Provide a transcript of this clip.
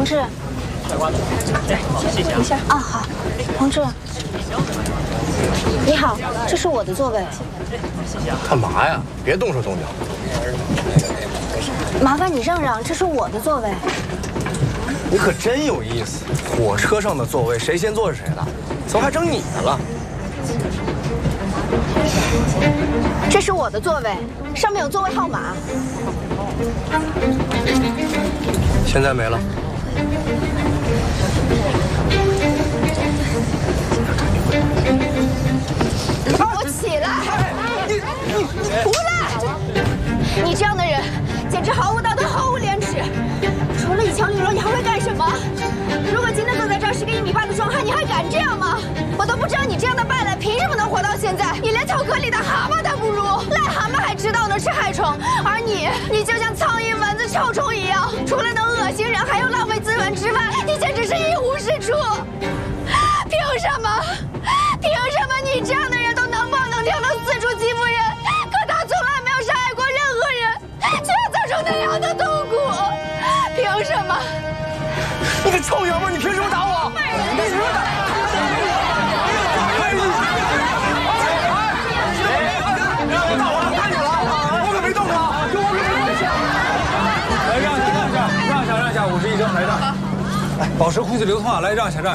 同志， 谢谢啊。 等一下啊，好，同志，你好，这是我的座位。 干嘛呀？别动手动脚。 麻烦你让让，这是我的座位。 你可真有意思，火车上的座位谁先坐是谁的，怎么还成你的了？ 这是我的座位，上面有座位号码。 现在没了。 给我起来！胡来！你这样的人简直毫无道德，毫无廉耻。除了以强凌弱，你还会干什么？如果今天坐在这儿是个1.8米的壮汉，你还敢这样吗？我都不知道你这样的败类凭什么能活到现在？你连草壳里的蛤蟆都不如，癞蛤蟆还知道能吃害虫，而你就像苍蝇、蚊子、臭虫一样，除了能恶心人，还有浪费资源之外，你简直是一无是处。凭什么？凭什么你这样的人都能蹦能跳，能四处欺负人？可他从来没有伤害过任何人，却要造成那样的痛苦。凭什么？ 你个臭娘们，你凭什么打我？你凭什么打？我看你了，我可没动他，跟我可没关系。 来，让一下，51征来让。来，保持空气流通啊！来，让一下。